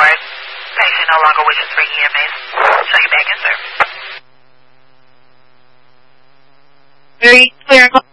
report. Patient no longer wishes for EMS. Show you back in service. Very clear.